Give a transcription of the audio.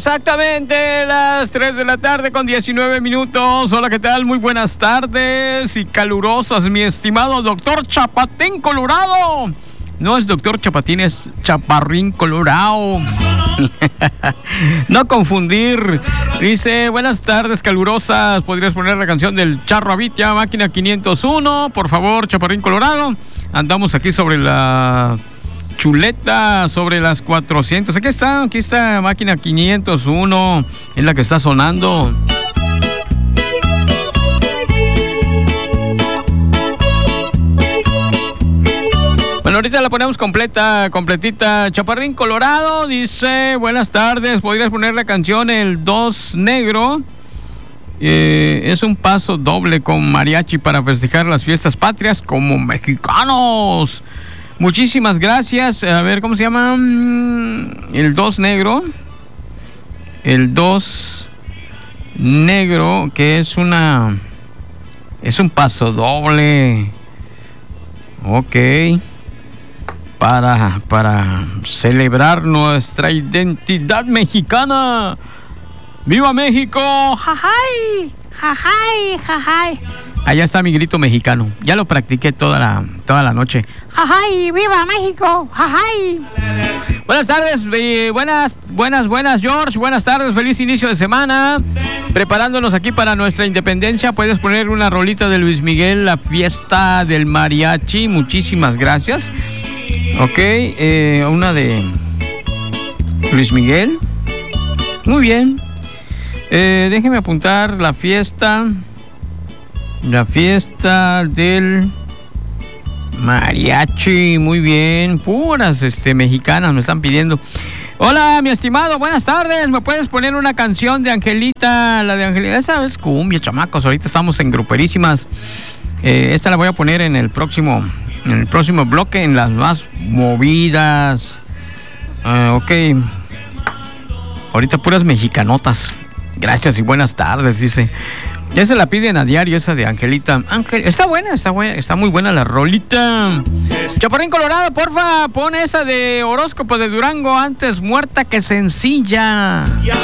Exactamente las 3 de la tarde con 19 minutos. Hola, ¿qué tal? Muy buenas tardes y calurosas, mi estimado doctor Chapatín Colorado. No es doctor Chapatín, es Chaparrín Colorado. No confundir. Dice, buenas tardes calurosas. ¿Podrías poner la canción del Charro Avitia, máquina 501? Por favor, Chaparrín Colorado. Andamos aquí sobre la chuleta, sobre las 400. Aquí está máquina 501. Es la que está sonando. Bueno, ahorita la ponemos completita. Chaparrín Colorado dice, buenas tardes, ¿podrías poner la canción El 2 Negro? Es un paso doble con mariachi para festejar las fiestas patrias como mexicanos. Muchísimas gracias. A ver, ¿cómo se llama? El 2 Negro. El 2 Negro, que es un paso doble. Ok. Para celebrar nuestra identidad mexicana. ¡Viva México! ¡Jajay! ¡Jajay! ¡Jajay! Allá está mi grito mexicano. Ya lo practiqué toda la noche. ¡Jajay! ¡Viva México! ¡Jajay! Buenas tardes, buenas, George. Buenas tardes, feliz inicio de semana. Preparándonos aquí para nuestra independencia. Puedes poner una rolita de Luis Miguel, La Fiesta del Mariachi. Muchísimas gracias. Ok, una de Luis Miguel. Muy bien. Déjeme apuntar la fiesta del mariachi. Muy bien, puras mexicanas me están pidiendo. Hola, mi estimado, buenas tardes. ¿Me puedes poner una canción de Angelita? La de Angelita, esa es cumbia, chamacos. Ahorita estamos en gruperísimas. Esta la voy a poner en el próximo bloque, en las más movidas. Ok. Ahorita puras mexicanotas. Gracias y buenas tardes, dice. Ya se la piden a diario esa de Angelita. Está muy buena la rolita. Chaparrín Colorado, porfa, pon esa de horóscopo de Durango, antes muerta que sencilla.